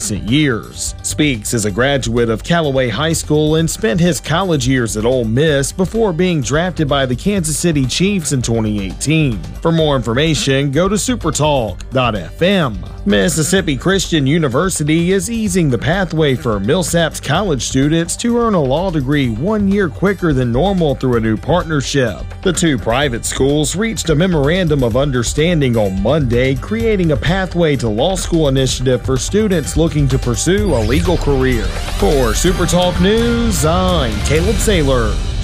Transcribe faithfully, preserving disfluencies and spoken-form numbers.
recent years. Speaks is a graduate of Callaway High School and spent his college years at Ole Miss before being drafted by the Kansas City Chiefs in twenty eighteen. For more information, go to supertalk dot f m. Mississippi Christian University is easing the pathway for Millsaps college students to earn a law degree one year quicker than normal through a new partnership. The two private schools reached a memorandum of understanding on Monday, creating a Pathway to Law School initiative for students looking to pursue a legal career. For SuperTalk News, I'm Caleb Saylor.